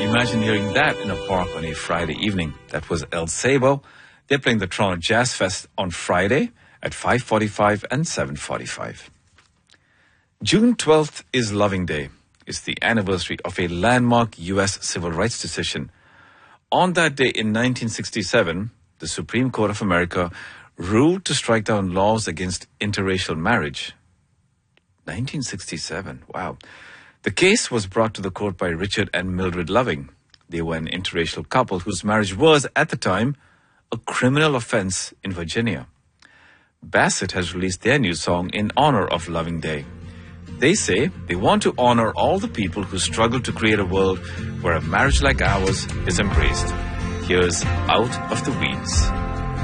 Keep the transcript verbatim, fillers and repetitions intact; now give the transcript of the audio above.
Imagine hearing that in a park on a Friday evening. That was El Sabo. They're playing the Toronto Jazz Fest on Friday at five forty-five and seven forty-five. June twelfth is Loving Day. It's the anniversary of a landmark U S civil rights decision. On that day in nineteen sixty-seven, the Supreme Court of America ruled to strike down laws against interracial marriage. nineteen sixty-seven, wow. The case was brought to the court by Richard and Mildred Loving. They were an interracial couple whose marriage was, at the time, a criminal offense in Virginia. Bassett has released their new song in honor of Loving Day. They say they want to honor all the people who struggle to create a world where a marriage like ours is embraced. Here's Out of the Weeds.